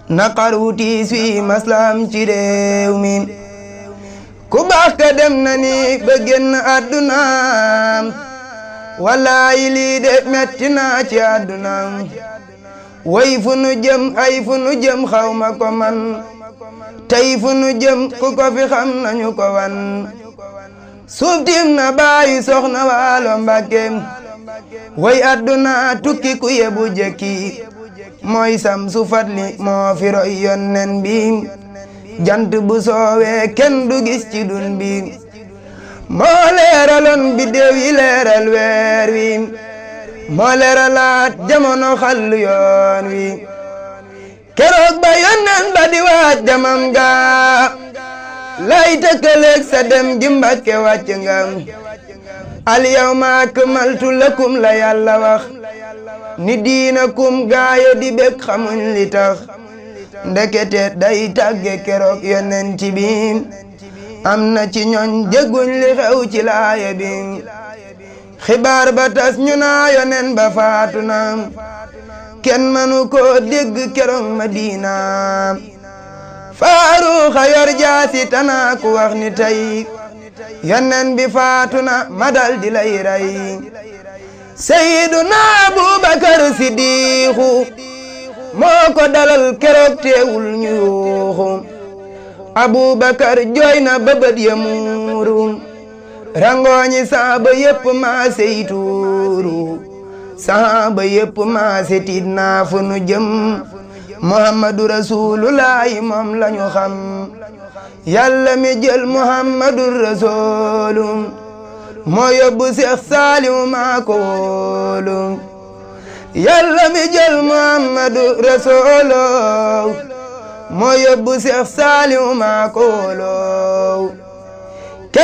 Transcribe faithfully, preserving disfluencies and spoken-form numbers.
naqar wu tiis wi maslaam ci réew mi ku baax ka dem na ni ba génn àddunaam wallaayi lii de metti naa ci àddunaam way fu nu jëm ay fu nu jëm xawma ko man tey fu nu jëm ku ko fi xam nañu ko wan suuf tiim na bàyyi soxna Waalo Mbàkke way àdduna tukki ku yebu jekki mooy sam su fatli moo fi roy yonnen bi jant bu soowee kenn du gis ci dun bi moo leeraloon biddew yi leeral weer wi moo leeralaat jamono xallu yoon wi keroog ba yonnen ba di waaj demam ga lay tëkkaleeg sa dem ji Mbàkke wàcc nga al yawma akmaltu lakum la yàlla wax ni diinakum gaaya di bég xamuñ li tax ndekete day tàgge keroog yonent bi am na ci ñooñ jégguñ li xew ci laaya bi xibaar ba tas ñu naa yonen ba faatu na kenn mënu ko dégg keroog Madina Faaruxa yor jaasi tanaa ku wax ni tey yonen bi faatu na ma dal di lay rey Seyduna Abubakar Sidiixu moo ko dalal keroog teewul ñu yuuxu Abubakar jooy na bëbët ya muuru rangooñi saaba yépp maa sey tuuru saaba yépp maa se tiit naa fu nu jëm Muhammadu Rasulullahi moom lañu xam yàlla mi jël Muhammadu Rasulu moo yóbbu Seex Saaliw maa ko wóolu yàlla mi jël Muhammadu Rasulu moo yóbbu Seex Saaliw maa ko wóolu